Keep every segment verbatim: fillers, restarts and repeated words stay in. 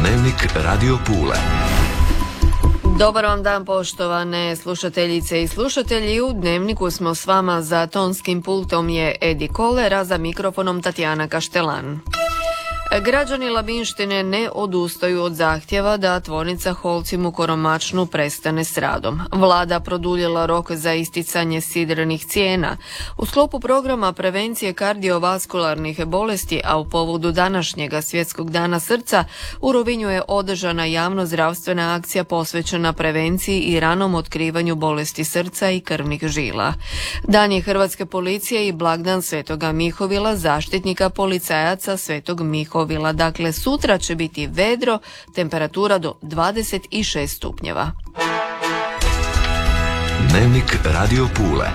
Dnevnik Radio Pule. Dobar vam dan, poštovane slušateljice i slušatelji. U Dnevniku smo s vama, za tonskim pultom je Edi Koler, a za mikrofonom Tatjana Kaštelan. Građani Labinštine ne odustaju od zahtjeva da tvornica Holcim u Koromačnu prestane s radom. Vlada produljila rok za isticanje sidrenih cijena. U sklopu programa prevencije kardiovaskularnih bolesti, a u povodu današnjega Svjetskog dana srca, u Rovinju je održana javno-zdravstvena akcija posvećena prevenciji i ranom otkrivanju bolesti srca i krvnih žila. Dan je Hrvatske policije i blagdan Svetoga Mihovila, zaštitnika policajaca Svetog Mihovila. Dakle, sutra će biti vedro, temperatura do dvadeset šest stupnjeva. Dnevnik Radio Pule.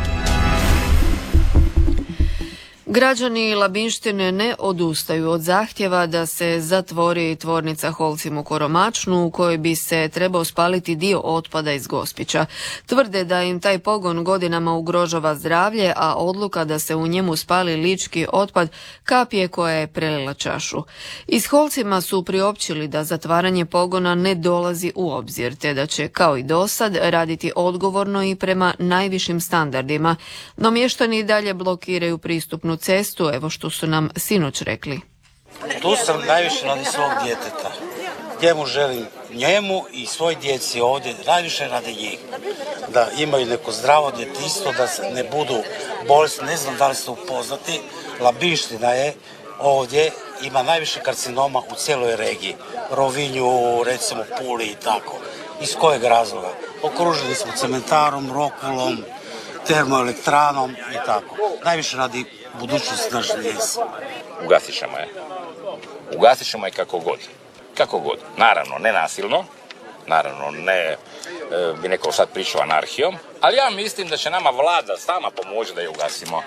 Građani Labinštine ne odustaju od zahtjeva da se zatvori tvornica Holcim u Koromačnu, u kojoj bi se trebao spaliti dio otpada iz Gospića. Tvrde da im taj pogon godinama ugrožava zdravlje, a odluka da se u njemu spali lički otpad kap je koja je prelila čašu. Iz Holcima su priopćili da zatvaranje pogona ne dolazi u obzir, te da će, kao i dosad, raditi odgovorno i prema najvišim standardima. No mještani i dalje blokiraju pristupnu cestu, evo što su nam sinoć rekli. Tu sam najviše radi svog djeteta. Njemu želim, njemu i svoj djeci ovdje, najviše radi njih. Da imaju neko zdravo djetinjstvo, da ne budu bolesni. Ne znam da li ste upoznati, Labinština je ovdje, ima najviše karcinoma u cijeloj regiji. Rovinju, recimo Puli i tako. Iz kojeg razloga? Okruženi smo cementarom, rokulom, termoelektranom i tako. Najviše radi budućnost naše djece. Ugasit ćemo je. Ugasit ćemo je kako god. Kako god. Naravno, ne nasilno. Naravno, ne e, bi neko sad pričao anarhijom. Ali ja mislim da će nama vlada sama pomoći da je ugasimo.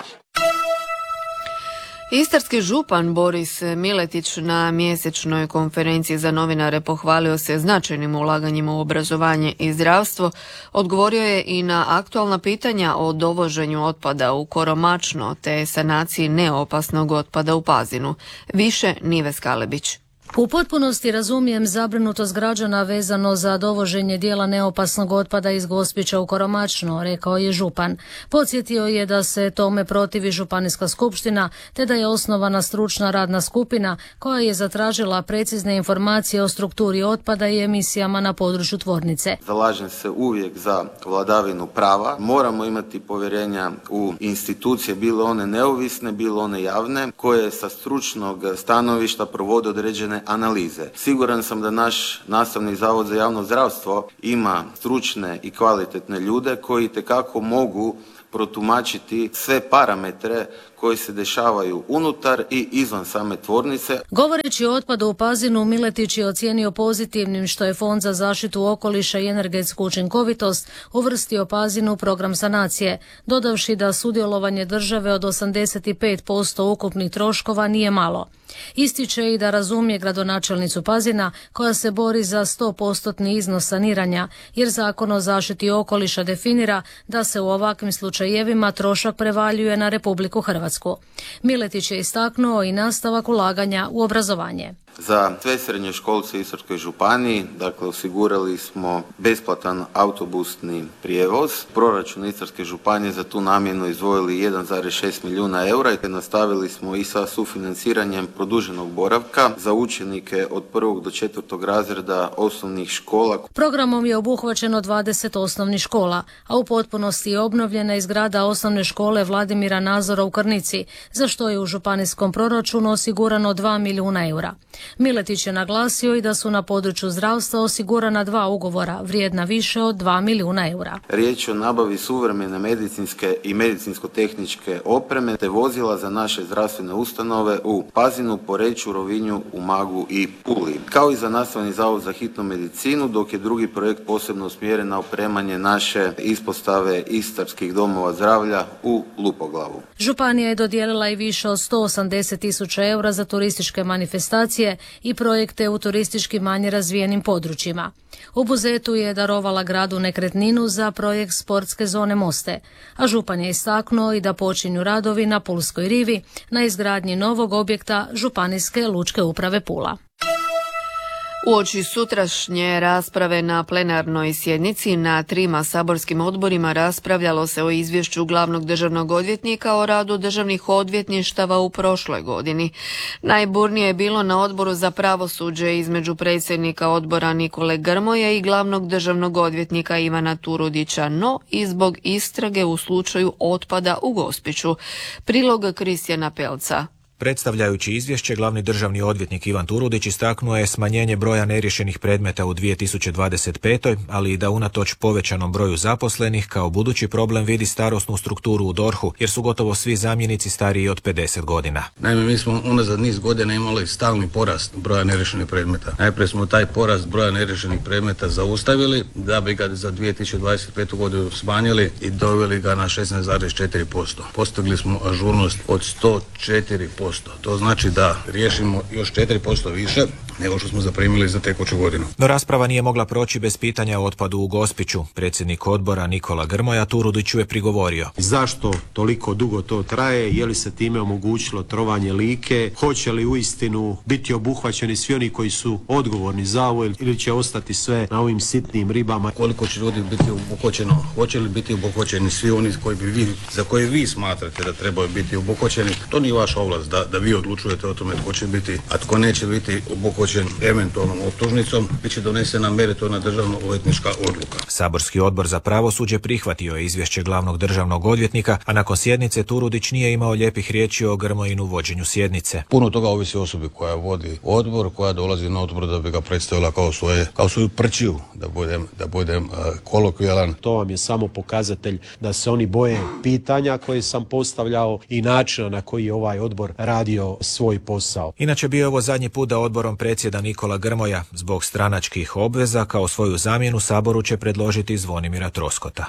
Istarski župan Boris Miletić na mjesečnoj konferenciji za novinare pohvalio se značajnim ulaganjima u obrazovanje i zdravstvo. Odgovorio je i na aktualna pitanja o dovoženju otpada u Koromačno te sanaciji neopasnog otpada u Pazinu. Više Nive Skalebić. U potpunosti razumijem zabrinutost građana vezano za dovoženje dijela neopasnog otpada iz Gospića u Koromačno, rekao je župan. Podsjetio je da se tome protivi županijska skupština, te da je osnovana stručna radna skupina koja je zatražila precizne informacije o strukturi otpada i emisijama na području tvornice. Zalažem se uvijek za vladavinu prava. Moramo imati povjerenja u institucije, bilo one neovisne, bilo one javne, koje sa stručnog stanovišta provode određene analize. Siguran sam da naš Nastavni zavod za javno zdravstvo ima stručne i kvalitetne ljude koji itekako mogu protumačiti sve parametre koji se dešavaju unutar i izvan same tvornice. Govoreći o otpadu u Pazinu, Miletić je ocijenio pozitivnim što je Fond za zaštitu okoliša i energetsku učinkovitost uvrstio Pazinu u program sanacije, dodavši da sudjelovanje države od osamdeset pet posto ukupnih troškova nije malo. Ističe i da razumije gradonačelnicu Pazina koja se bori za sto posto iznos saniranja, jer Zakon o zaštiti okoliša definira da se u ovakvim slučajevima trošak prevaljuje na Republiku Hrvatsku. Miletić je istaknuo i nastavak ulaganja u obrazovanje. Za sve srednjoškolce u Istarskoj županiji, dakle, osigurali smo besplatan autobusni prijevoz. Proračun Istarske županije za tu namjenu izdvojili jedan zarez šest milijuna eura i nastavili smo i sa sufinanciranjem produženog boravka za učenike od prvog do četvrtog razreda osnovnih škola. Programom je obuhvaćeno dvadeset osnovnih škola, a u potpunosti je obnovljena i zgrada osnovne škole Vladimira Nazora u Krnici, za što je u županijskom proračunu osigurano dva milijuna eura. Miletić je naglasio i da su na području zdravstva osigurana dva ugovora, vrijedna više od dva milijuna eura. Riječ je o nabavi suvremene medicinske i medicinsko-tehničke opreme te vozila za naše zdravstvene ustanove u Pazinu, Poreču, Rovinju, Umagu i Puli, kao i za Nastavni zavod za hitnu medicinu, dok je drugi projekt posebno usmjeren na opremanje naše ispostave istarskih domova zdravlja u Lupoglavu. Županija je dodijelila i više od sto osamdeset tisuća eura za turističke manifestacije i projekte u turistički manje razvijenim područjima. U Buzetu je darovala gradu nekretninu za projekt sportske zone Moste, a župan je istaknuo i da počinju radovi na Pulskoj rivi na izgradnji novog objekta Županijske lučke uprave Pula. Uoči sutrašnje rasprave na plenarnoj sjednici na trima saborskim odborima raspravljalo se o izvješću glavnog državnog odvjetnika o radu državnih odvjetništava u prošloj godini. Najburnije je bilo na odboru za pravosuđe između predsjednika odbora Nikole Grmoje i glavnog državnog odvjetnika Ivana Turudića, no i zbog istrage u slučaju otpada u Gospiću. Prilog Kristijana Pelca. Predstavljajući izvješće, glavni državni odvjetnik Ivan Turudić istaknuo je smanjenje broja neriješenih predmeta u dvije tisuće dvadeset petoj. ali i da unatoč povećanom broju zaposlenih kao budući problem vidi starosnu strukturu u dorhu, jer su gotovo svi zamjenici stariji od pedeset godina. Naime, mi smo unazad niz godina imali stalni porast broja neriješenih predmeta. Najprije smo taj porast broja neriješenih predmeta zaustavili, da bi ga za dvije tisuće dvadeset petu godinu smanjili i doveli ga na šesnaest zarez četiri posto. Postigli smo ažurnost od sto četiri posto. To znači da riješimo još četiri posto više nego što smo zaprimili za tekuću godinu. No rasprava nije mogla proći bez pitanja o otpadu u Gospiću. Predsjednik odbora Nikola Grmoja Turudiću je prigovorio. Zašto toliko dugo to traje? Je li se time omogućilo trovanje Like? Hoće li uistinu biti obuhvaćeni svi oni koji su odgovorni za ovo ili će ostati sve na ovim sitnim ribama? Koliko će ljudi biti obuhvaćeno? Hoće li biti obuhvaćeni svi oni koji bi vi, za koje vi smatrate da trebaju biti obuhvaćeni? To nije vaša ovlast da, da vi odlučujete o tome tko će biti, a tko neće biti obuhvaćen eventualnom optužnicom, bit će donesena meritorna državno-odvjetnička odluka. Saborski odbor za pravosuđe prihvatio je izvješće glavnog državnog odvjetnika, a nakon sjednice Turudić nije imao lijepih riječi o Grmojinu vođenju sjednice. Puno toga ovisi o osobi koja vodi odbor, koja dolazi na odbor da bi ga predstavila kao svoje, kao svoju prčiju, da budem, da budem uh, kolokvijalan. To vam je samo pokazatelj da se oni boje pitanja koje sam postavljao i načina na koji je ovaj odbor radio svoj posao. Inače bio je ovo zadnji put da odborom predsjeda Nikola Grmoja. Zbog stranačkih obveza kao svoju zamjenu Saboru će predložiti Zvonimira Troskota.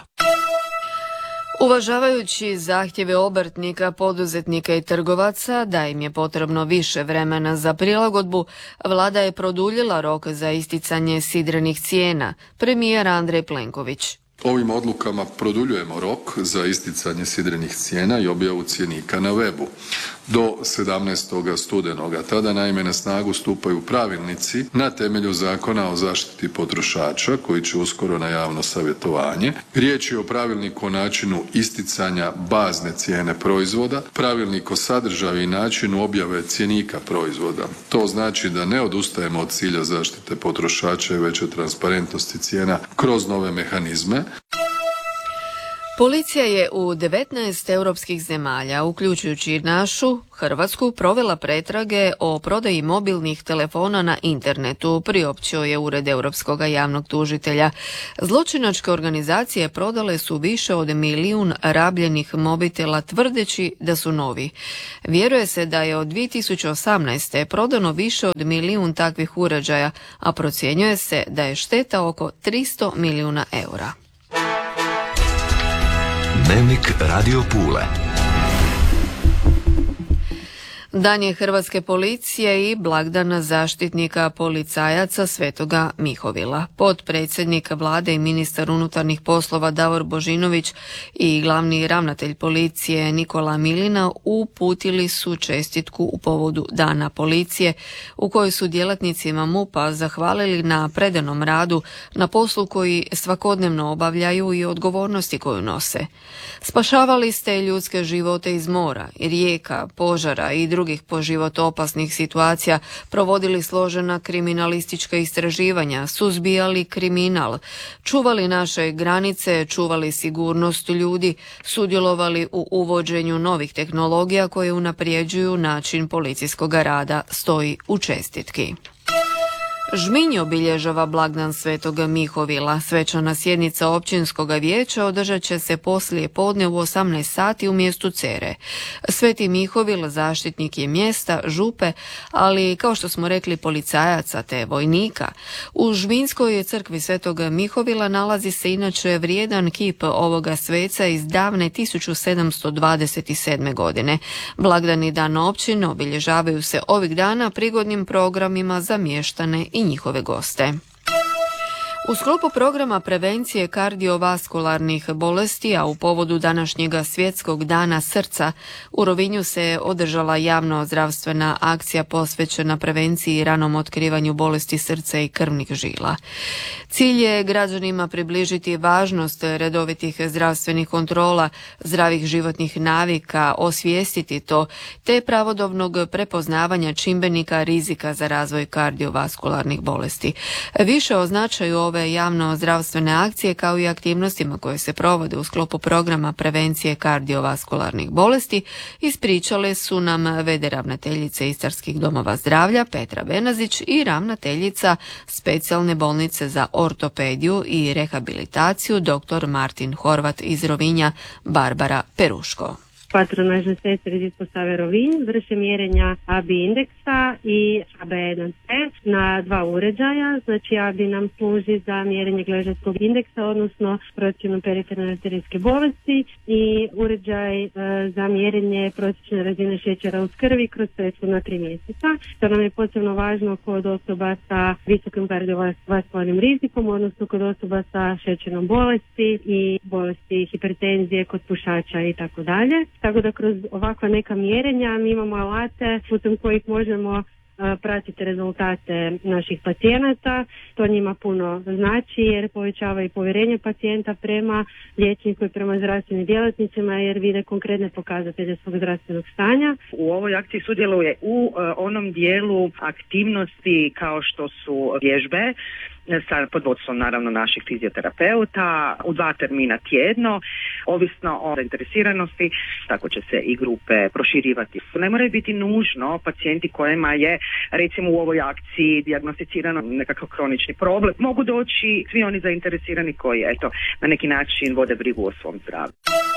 Uvažavajući zahtjeve obrtnika, poduzetnika i trgovaca da im je potrebno više vremena za prilagodbu, vlada je produljila rok za isticanje sidrenih cijena. Premijer Andrej Plenković. Ovim odlukama produljujemo rok za isticanje sidrenih cijena i objavu cjenika na webu do sedamnaestog studenoga. Tada naime na snagu stupaju pravilnici na temelju Zakona o zaštiti potrošača koji će uskoro na javno savjetovanje. Riječ je o pravilniku o načinu isticanja bazne cijene proizvoda, pravilnik o sadržaju i načinu objave cjenika proizvoda. To znači da ne odustajemo od cilja zaštite potrošača i veće transparentnosti cijena kroz nove mehanizme. Policija je u devetnaest europskih zemalja, uključujući našu, Hrvatsku, provela pretrage o prodaji mobilnih telefona na internetu, priopćio je Ured Europskog javnog tužitelja. Zločinačke organizacije prodale su više od milijun rabljenih mobitela tvrdeći da su novi. Vjeruje se da je od dvije tisuće osamnaeste. prodano više od milijun takvih uređaja, a procjenjuje se da je šteta oko tristo milijuna eura. Dnevnik Radio Pule. Dan je Hrvatske policije i blagdana zaštitnika policajaca Svetoga Mihovila. Potpredsjednik vlade i ministar unutarnjih poslova Davor Božinović i glavni ravnatelj policije Nikola Milina uputili su čestitku u povodu Dana policije u kojoj su djelatnicima MUP-a zahvalili na predanom radu, na poslu koji svakodnevno obavljaju i odgovornosti koju nose. Spašavali ste ljudske živote iz mora, rijeka, požara i drugih drugih po život opasnih situacija, provodili složena kriminalistička istraživanja, suzbijali kriminal, čuvali naše granice, čuvali sigurnost ljudi, sudjelovali u uvođenju novih tehnologija koje unaprijeđuju način policijskog rada, stoji u čestitki. Žminj obilježava blagdan Svetoga Mihovila. Svečana sjednica općinskog vijeća održat će se poslije podne u osamnaest sati u mjestu Cere. Sveti Mihovil zaštitnik je mjesta, župe, ali kao što smo rekli policajaca te vojnika. U Žminjskoj crkvi Svetoga Mihovila nalazi se inače vrijedan kip ovoga sveca iz davne tisuću sedamsto dvadeset sedme. godine. Blagdani dan općine obilježavaju se ovih dana prigodnim programima za mještane i njihove goste. U sklopu programa prevencije kardiovaskularnih bolesti, a u povodu današnjega svjetskog dana srca, u Rovinju se održala javno-zdravstvena akcija posvećena prevenciji i ranom otkrivanju bolesti srca i krvnih žila. Cilj je građanima približiti važnost redovitih zdravstvenih kontrola, zdravih životnih navika, osvijestiti to, te pravodobnog prepoznavanja čimbenika rizika za razvoj kardiovaskularnih bolesti. Više o značaju ove javno-zdravstvene akcije kao i aktivnostima koje se provode u sklopu programa prevencije kardiovaskularnih bolesti ispričale su nam v d ravnateljice Istarskih domova zdravlja Petra Benazić i ravnateljica Specijalne bolnice za ortopediju i rehabilitaciju dr. Martin Horvat iz Rovinja Barbara Peruško. Patronažne sestre iz ispostave Rovinj vrše mjerenja A B I indeksa i A B jedan C na dva uređaja. Znači A B I nam služi za mjerenje gležanskog indeksa, odnosno procjenu periferne arterijske bolesti, i uređaj e, za mjerenje prosječne razine šećera u krvi kroz sredstvo na tri mjeseca. To nam je posebno važno kod osoba sa visokim kardiovaskularnim rizikom, odnosno kod osoba sa šećernom bolesti i bolesti hipertenzije kod pušača i tako dalje. Tako da kroz ovakva neka mjerenja mi imamo alate putem kojih možemo pratiti rezultate naših pacijenata. To njima puno znači jer povećava i povjerenje pacijenta prema liječniku i prema zdravstvenim djelatnicima jer vide konkretne pokazatelje svog zdravstvenog stanja. U ovoj akciji sudjeluje u uh, onom dijelu aktivnosti kao što su vježbe sa pod vodstvom naravno naših fizioterapeuta u dva termina tjedno, ovisno o zainteresiranosti, tako će se i grupe proširivati. Ne moraju biti nužno pacijenti kojima je recimo u ovoj akciji dijagnosticirano nekakav kronični problem. Mogu doći svi oni zainteresirani koji eto na neki način vode brigu o svom zdravlju.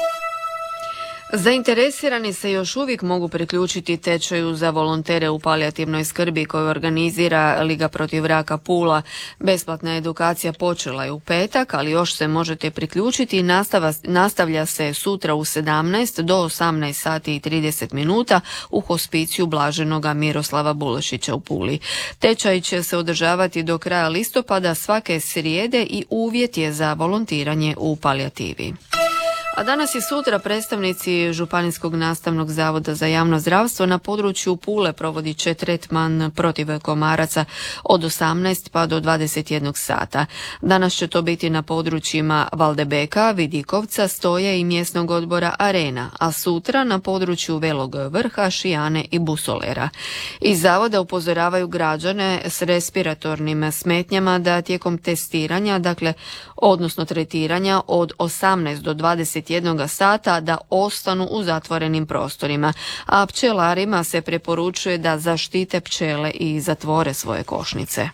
Zainteresirani se još uvijek mogu priključiti tečaju za volontere u palijativnoj skrbi koju organizira Liga protiv raka Pula. Besplatna edukacija počela je u petak, ali još se možete priključiti i nastava, nastavlja se sutra u sedamnaest do osamnaest sati i trideset minuta u hospiciju Blaženoga Miroslava Bulešića u Puli. Tečaj će se održavati do kraja listopada svake srijede i uvjet je za volontiranje u palijativi. A danas i sutra predstavnici Županijskog nastavnog zavoda za javno zdravstvo na području Pule provodit će tretman protiv komaraca od osamnaest pa do dvadeset jedan sata. Danas će to biti na područjima Valdebeka, Vidikovca, Stoje i mjesnog odbora Arena, a sutra na području Velog Vrha, Šijane i Busolera. Iz zavoda upozoravaju građane s respiratornim smetnjama da tijekom testiranja, dakle, odnosno tretiranja od osamnaest do dvadeset jedan sata da ostanu u zatvorenim prostorima, a pčelarima se preporučuje da zaštite pčele i zatvore svoje košnice.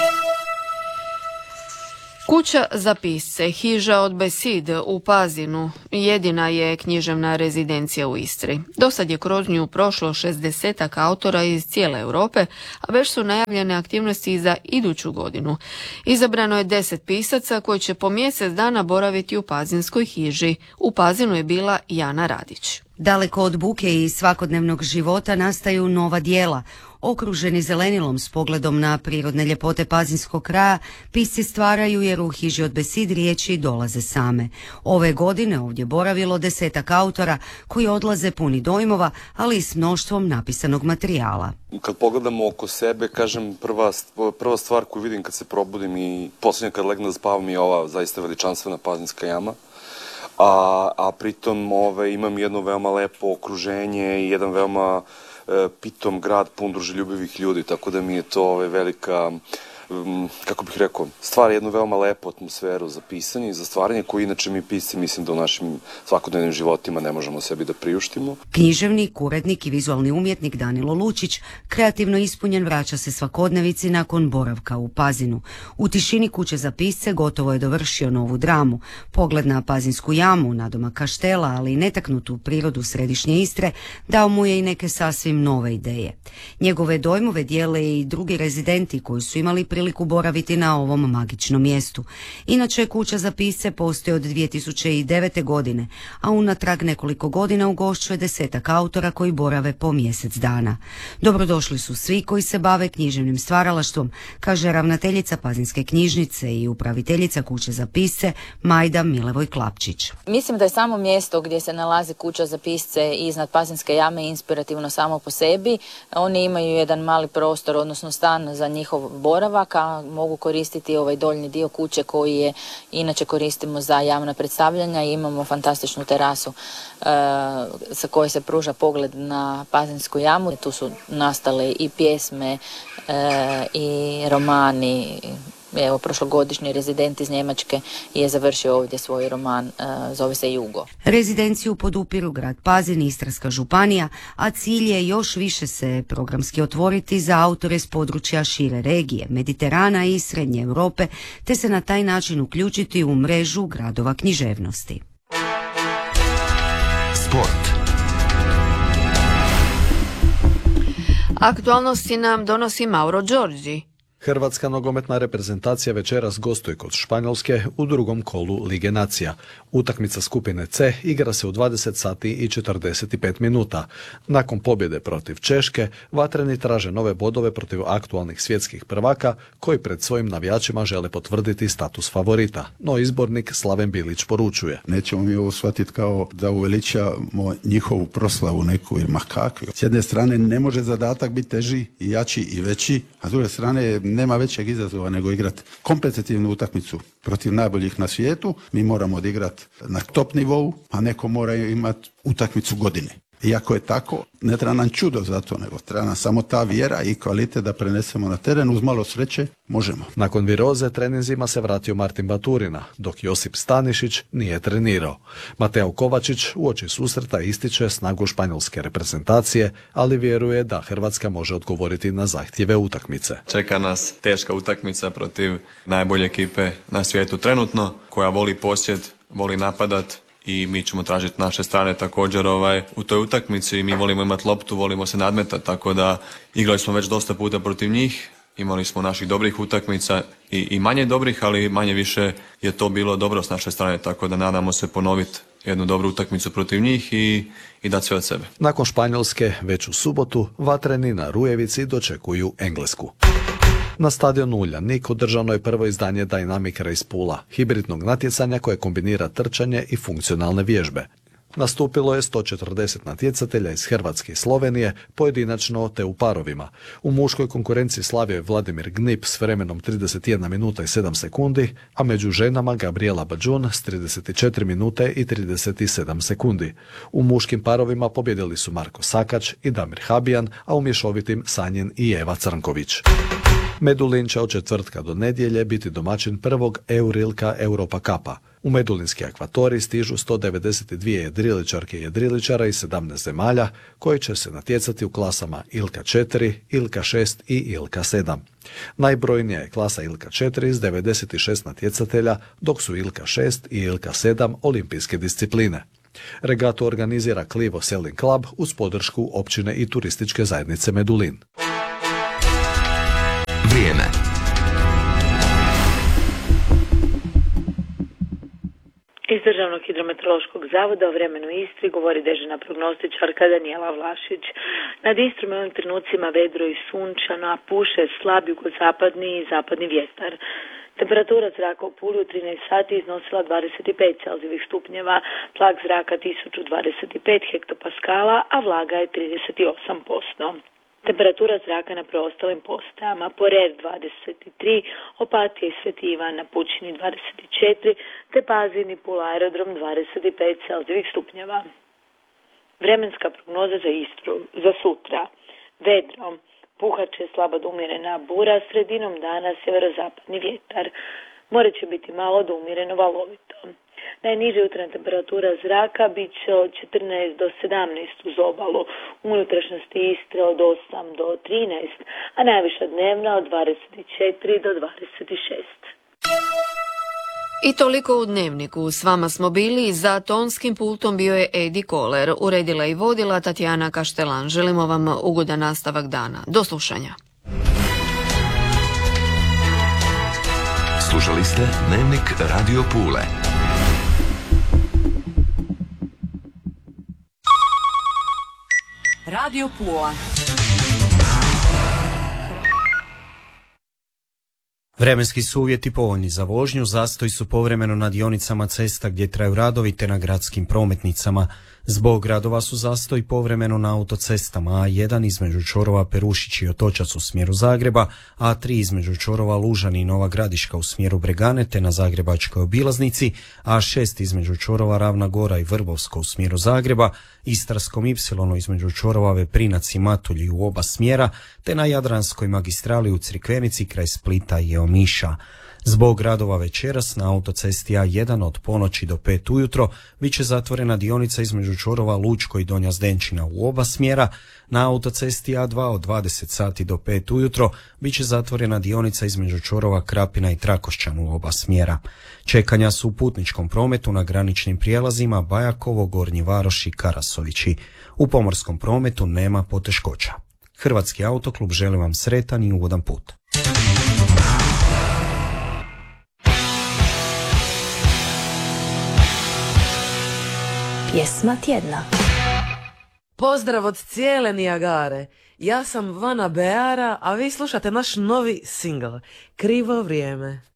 Kuća za pisce, hiža od Besid u Pazinu, jedina je književna rezidencija u Istri. Dosad je kroz nju prošlo šezdesetak autora iz cijele Europe, a već su najavljene aktivnosti i za iduću godinu. Izabrano je deset pisaca koji će po mjesec dana boraviti u pazinskoj hiži. U Pazinu je bila Jana Radić. Daleko od buke i svakodnevnog života nastaju nova djela. Okruženi zelenilom s pogledom na prirodne ljepote pazinskog kraja, pisci stvaraju jer u hiži od Besid riječi dolaze same. Ove godine ovdje boravilo desetak autora koji odlaze puni dojmova, ali i s mnoštvom napisanog materijala. Kad pogledamo oko sebe, kažem, prva, prva stvar koju vidim kad se probudim i posljednja kad legnem da spavam je ova zaista veličanstvena pazinska jama. A, a pritom ove, imam jedno veoma lepo okruženje i jedan veoma e, pitom grad pun druželjubivih ljudi, tako da mi je to ove, velika, um, kako bih rekao, stvara jednu veoma lepu atmosferu za pisanje i za stvaranje koju inače mi pisci mislim da u našim svakodnevnim životima ne možemo sebi da priuštimo. Književnik, urednik i vizualni umjetnik Danilo Lučić kreativno ispunjen vraća se svakodnevici nakon boravka u Pazinu. U tišini kuće za pisce gotovo je dovršio novu dramu. Pogled na Pazinsku jamu, nadomak Kaštela, ali i netaknutu prirodu središnje Istre dao mu je i neke sasvim nove ideje. Njegove dojmove dijele i drugi rezidenti koji su imali priliku priliku boraviti na ovom magičnom mjestu. Inače, kuća za pisce postoji od dvije tisuće devete. godine, a unatrag nekoliko godina ugošćuje desetak autora koji borave po mjesec dana. Dobrodošli su svi koji se bave književnim stvaralaštvom, kaže ravnateljica Pazinske knjižnice i upraviteljica kuće za pisce Majda Milevoj-Klapčić. Mislim da je samo mjesto gdje se nalazi kuća za pisce iznad Pazinske jame inspirativno samo po sebi. Oni imaju jedan mali prostor, odnosno stan za njihov boravak, a mogu koristiti ovaj doljni dio kuće koji je inače koristimo za javna predstavljanja i imamo fantastičnu terasu e, sa koje se pruža pogled na Pazinsku jamu. Tu su nastale i pjesme e, i romani. Evo, prošlogodišnji rezident iz Njemačke je završio ovdje svoj roman, e, zove se Jugo. Rezidenciju podupiru grad Pazin i Istarska županija, a cilj je još više se programski otvoriti za autore s područja šire regije, Mediterana i Srednje Europe, te se na taj način uključiti u mrežu gradova književnosti. Sport. Aktualnosti nam donosi Mauro Đorđi. Hrvatska nogometna reprezentacija večeras gostuje kod Španjolske u drugom kolu Lige nacija. Utakmica skupine C igra se u dvadeset sati i četrdeset pet minuta. Nakon pobjede protiv Češke, vatreni traže nove bodove protiv aktualnih svjetskih prvaka koji pred svojim navijačima žele potvrditi status favorita. No izbornik Slaven Bilić poručuje: nećemo mi ovo shvatiti kao da uveličamo njihovu proslavu neku ili makakvi. S jedne strane ne može zadatak biti teži i jači i veći, a s druge strane nema većeg izazova nego igrati kompetitivnu utakmicu protiv najboljih na svijetu. Mi moramo odigrati na top nivou, a neko mora imati utakmicu godine. Iako je tako, ne treba nam čudo za to, nego treba nam samo ta vjera i kvalitet da prenesemo na teren. Uz malo sreće možemo. Nakon viroze treninzima se vratio Martin Baturina, dok Josip Stanišić nije trenirao. Mateo Kovačić uoči susreta ističe snagu španjolske reprezentacije, ali vjeruje da Hrvatska može odgovoriti na zahtjeve utakmice. Čeka nas teška utakmica protiv najbolje ekipe na svijetu trenutno, koja voli posjed, voli napadat, i mi ćemo tražiti naše strane također ovaj, u toj utakmici. Mi volimo imati loptu, volimo se nadmetati, tako da igrali smo već dosta puta protiv njih, imali smo naših dobrih utakmica i, i manje dobrih, ali manje više je to bilo dobro s naše strane, tako da nadamo se ponoviti jednu dobru utakmicu protiv njih i, i dati sve od sebe. Nakon Španjolske, već u subotu, vatreni na Rujevici dočekuju Englesku. Na stadionu Uljanik održano je prvo izdanje Dynamic Race Poola, hibridnog natjecanja koje kombinira trčanje i funkcionalne vježbe. Nastupilo je sto četrdeset natjecatelja iz Hrvatske i Slovenije, pojedinačno te u parovima. U muškoj konkurenciji slavio je Vladimir Gnip s vremenom trideset jedna minuta i sedam sekundi, a među ženama Gabriela Bađun s trideset četiri minute i trideset sedam sekundi. U muškim parovima pobjedili su Marko Sakač i Damir Habijan, a u mješovitim Sanjin i Eva Crnković. Medulin će od četvrtka do nedjelje biti domaćin prvog Eurilka Europa Cupa. U Medulinski akvatorij stižu sto devedeset dvije jedriličarke i jedriličara iz sedamnaest zemalja koji će se natjecati u klasama Ilka četiri, Ilka šest i Ilka sedam. Najbrojnija je klasa Ilka četiri s devedeset šest natjecatelja, dok su Ilka šest i Ilka sedam olimpijske discipline. Regatu organizira Clivo Sailing Club uz podršku općine i turističke zajednice Medulin. Vrijeme. Iz Državnog hidrometeorološkog zavoda o vremenu u Istri govori dežurna prognostičarka Danijela Vlašić. Nad Istrom je u ovim trenucima vedro i sunčano, a puše slab jugozapadni i zapadni vjetar. Temperatura zraka u Puli u trinaest sati iznosila dvadeset pet celzijevih stupnjeva, tlak zraka tisuću dvadeset pet hektopaskala, a vlaga je trideset osam posto. Temperatura zraka na preostalim postajama: Porer dvadeset tri, Opatija i Sveti Ivan na Pučini dvadeset četiri, te Pazin i Pula aerodrom dvadeset pet celzijevih stupnjeva. Vremenska prognoza za Istru za sutra: vedro, puhat će slaba do umjerena bura, sredinom dana sjeverozapadni vjetar. More će biti malo do umjereno valovito. Najniža jutarnja temperatura zraka bit će od četrnaest do sedamnaest uz obalu, u unutrašnjosti Istre od osam do trinaest, a najviša dnevna od dvadeset četiri do dvadeset šest. I toliko u Dnevniku. S vama smo bili, za tonskim pultom bio je Edi Koler, uredila i vodila Tatjana Kaštelan. Želimo vam ugodan nastavak dana. Do slušanja. Slušali ste Dnevnik Radio Pule. Radio Pula. Vremenski su uvjeti povoljni za vožnju, zastoji su povremeno na dionicama cesta gdje traju radovi te na gradskim prometnicama. Zbog radova su zastoji povremeno na autocestama A jedan između čvorova Perušić i Otočac u smjeru Zagreba, A tri između čvorova Lužani i Nova Gradiška u smjeru Bregane te na Zagrebačkoj obilaznici, A šest između čvorova Ravna Gora i Vrbovsko u smjeru Zagreba, Istarskom Ipsilonu između čvorova Veprinac i Matulji u oba smjera te na Jadranskoj magistrali u Crikvenici kraj Splita i Omiša. Zbog radova večeras na autocesti A jedan od ponoći do pet ujutro bit će zatvorena dionica između čvorova Lučko i Donja Zdenčina u oba smjera, na autocesti A dva od dvadeset sati do pet ujutro bit će zatvorena dionica između čvorova Krapina i Trakošćan u oba smjera. Čekanja su u putničkom prometu na graničnim prijelazima Bajakovo, Gornji Varoš i Karasovići. U pomorskom prometu nema poteškoća. Hrvatski autoklub želi vam sretan i ugodan put. Pjesma tjedna. Pozdrav od cijele Nijagare. Ja sam Vana Beara, a vi slušate naš novi singl Krivo vrijeme.